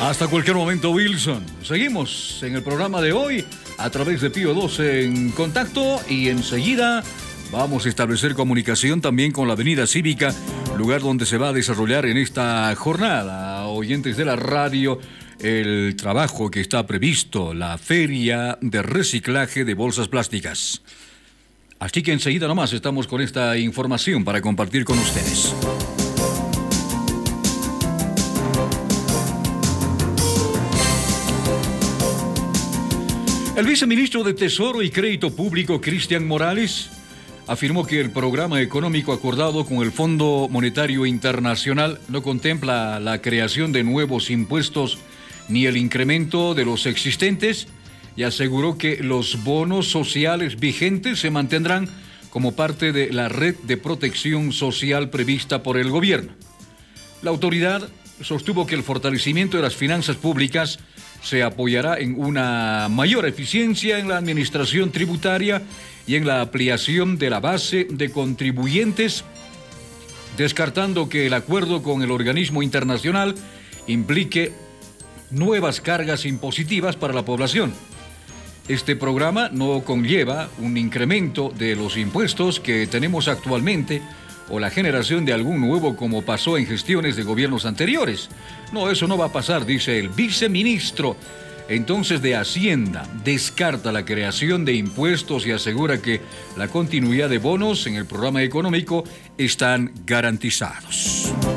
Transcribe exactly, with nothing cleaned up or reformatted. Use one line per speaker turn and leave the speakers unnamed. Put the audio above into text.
Hasta cualquier momento, Wilson. Seguimos en el programa de hoy a través de Pío doce en contacto y enseguida vamos a establecer comunicación también con la Avenida Cívica, lugar donde se va a desarrollar en esta jornada, oyentes de la radio, el trabajo que está previsto, la feria de reciclaje de bolsas plásticas. Así que enseguida nomás estamos con esta información para compartir con ustedes. El viceministro de Tesoro y Crédito Público, Cristian Morales, afirmó que el programa económico acordado con el Fondo Monetario Internacional no contempla la creación de nuevos impuestos ni el incremento de los existentes y aseguró que los bonos sociales vigentes se mantendrán como parte de la red de protección social prevista por el gobierno. La autoridad sostuvo que el fortalecimiento de las finanzas públicas se apoyará en una mayor eficiencia en la administración tributaria y en la ampliación de la base de contribuyentes, descartando que el acuerdo con el organismo internacional implique nuevas cargas impositivas para la población. Este programa no conlleva un incremento de los impuestos que tenemos actualmente o la generación de algún nuevo como pasó en gestiones de gobiernos anteriores. No, eso no va a pasar, dice el viceministro entonces de Hacienda. Descarta la creación de impuestos y asegura que la continuidad de bonos en el programa económico están garantizados.